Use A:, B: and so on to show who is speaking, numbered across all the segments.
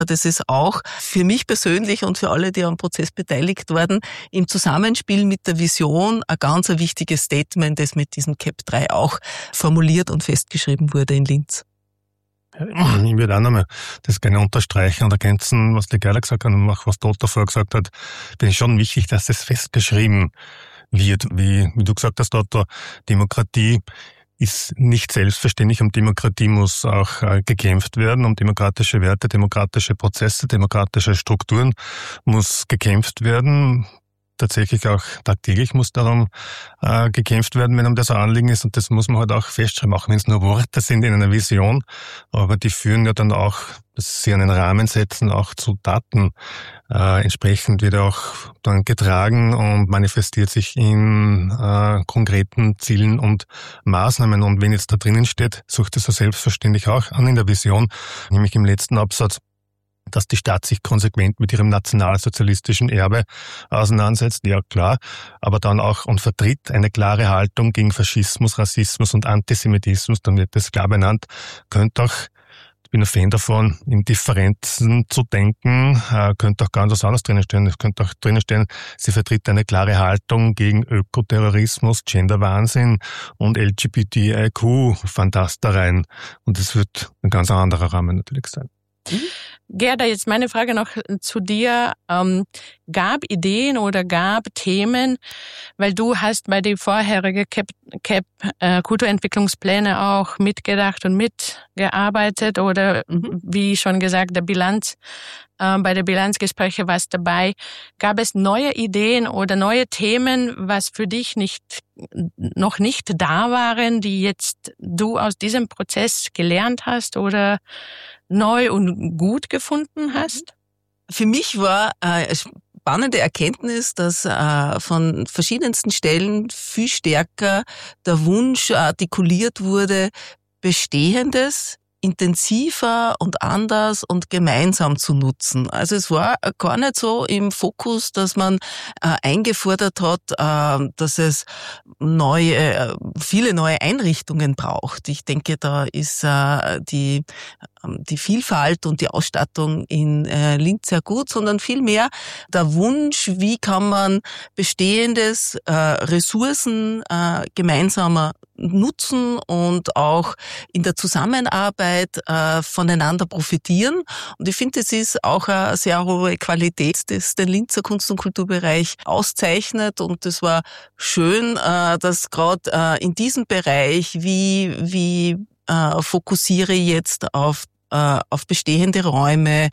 A: Das ist auch für mich persönlich und für alle, die am Prozess beteiligt waren, im Zusammenspiel mit der Vision ein ganz wichtiges Statement, das mit diesem CAP 3 auch formuliert und festgeschrieben wurde in Linz.
B: Ich würde auch nochmal das gerne unterstreichen und ergänzen, was die Gerda gesagt hat und auch was Dota vorher gesagt hat. Finde ich schon wichtig, dass das festgeschrieben wird. Wie du gesagt hast, Dota, Demokratie ist nicht selbstverständlich. Um Demokratie muss auch gekämpft werden. Um demokratische Werte, demokratische Prozesse, demokratische Strukturen muss gekämpft werden. Tatsächlich auch tagtäglich muss darum gekämpft werden, wenn um das ein Anliegen ist. Und das muss man halt auch festschreiben, auch wenn es nur Worte sind in einer Vision. Aber die führen ja dann auch, dass sie einen Rahmen setzen, auch zu Taten. Entsprechend wird auch dann getragen und manifestiert sich in konkreten Zielen und Maßnahmen. Und wenn jetzt da drinnen steht, sucht es so selbstverständlich auch an in der Vision, nämlich im letzten Absatz, dass die Stadt sich konsequent mit ihrem nationalsozialistischen Erbe auseinandersetzt, ja klar, aber dann auch und vertritt eine klare Haltung gegen Faschismus, Rassismus und Antisemitismus, dann wird das klar benannt, könnte auch, ich bin ein Fan davon, in Differenzen zu denken, könnte auch ganz was anderes drinnen stehen. Es könnte auch drinnen stehen, sie vertritt eine klare Haltung gegen Ökoterrorismus, Genderwahnsinn und LGBTIQ-Fantastereien. Und das wird ein ganz anderer Rahmen natürlich sein.
C: Gerda, jetzt meine Frage noch zu dir. Gab Ideen oder gab Themen, weil du hast bei den vorherigen CAP Kulturentwicklungspläne auch mitgedacht und mitgearbeitet oder wie schon gesagt, bei der Bilanzgespräche warst dabei. Gab es neue Ideen oder neue Themen, was für dich noch nicht da waren, die jetzt du aus diesem Prozess gelernt hast oder neu und gut gefunden hast?
A: Für mich war spannende Erkenntnis, dass von verschiedensten Stellen viel stärker der Wunsch artikuliert wurde, Bestehendes intensiver und anders und gemeinsam zu nutzen. Also es war gar nicht so im Fokus, dass man eingefordert hat, dass es viele neue Einrichtungen braucht. Ich denke, da ist die Vielfalt und die Ausstattung in Linz sehr gut, sondern vielmehr der Wunsch, wie kann man bestehendes Ressourcen gemeinsamer nutzen und auch in der Zusammenarbeit voneinander profitieren. Und ich finde, das ist auch eine sehr hohe Qualität, das den Linzer Kunst- und Kulturbereich auszeichnet. Und das war schön, dass gerade in diesem Bereich, wie fokussiere jetzt auf bestehende Räume.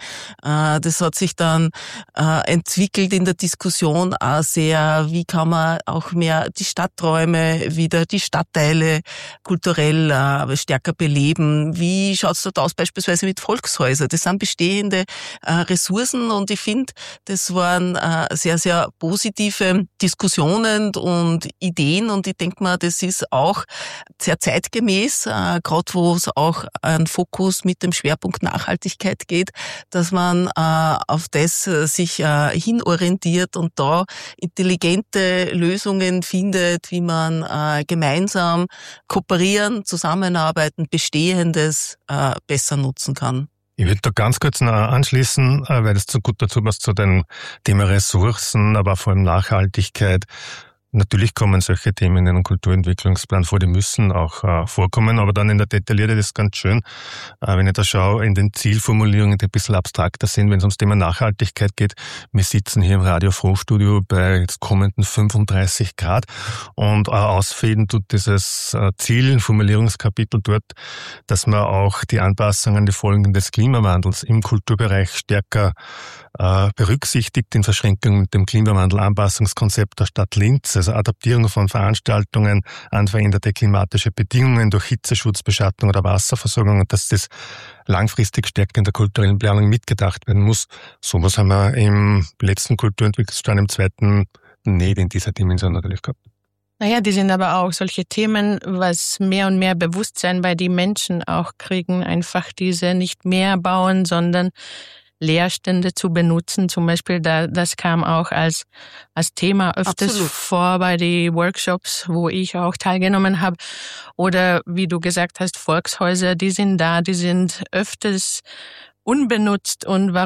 A: Das hat sich dann entwickelt in der Diskussion auch sehr, wie kann man auch mehr die Stadträume wieder, die Stadtteile kulturell stärker beleben. Wie schaut's dort aus beispielsweise mit Volkshäusern? Das sind bestehende Ressourcen und ich finde, das waren sehr, sehr positive Diskussionen und Ideen und ich denke mal, das ist auch sehr zeitgemäß, gerade wo es auch einen Fokus mit dem Schwerpunkt Nachhaltigkeit geht, dass man auf das sich hinorientiert und da intelligente Lösungen findet, wie man gemeinsam kooperieren, zusammenarbeiten, Bestehendes besser nutzen kann.
B: Ich würde da ganz kurz noch anschließen, weil das zu gut dazu passt zu dem Thema Ressourcen, aber vor allem Nachhaltigkeit. Natürlich kommen solche Themen in einem Kulturentwicklungsplan vor, die müssen auch vorkommen, aber dann in der Detaillierte das ist ganz schön, wenn ich da schaue, in den Zielformulierungen, die ein bisschen abstrakter sind, wenn es ums Thema Nachhaltigkeit geht. Wir sitzen hier im Radio Frohstudio bei jetzt kommenden 35 Grad und ausfäden tut dieses Zielformulierungskapitel dort, dass man auch die Anpassungen an die Folgen des Klimawandels im Kulturbereich stärker berücksichtigt in Verschränkung mit dem Klimawandel-Anpassungskonzept der Stadt Linz, also Adaptierung von Veranstaltungen an veränderte klimatische Bedingungen durch Hitzeschutz, Beschattung oder Wasserversorgung und dass das langfristig stärker in der kulturellen Planung mitgedacht werden muss. Sowas haben wir im letzten Kulturentwicklungsplan, im zweiten, nicht in dieser Dimension natürlich gehabt.
C: Naja, die sind aber auch solche Themen, was mehr und mehr Bewusstsein bei den Menschen auch kriegen, einfach diese nicht mehr bauen, sondern Leerstände zu benutzen. Zum Beispiel, das kam auch als Thema öfters vor bei den Workshops, wo ich auch teilgenommen habe. Oder wie du gesagt hast, Volkshäuser, die sind da, die sind öfters unbenutzt und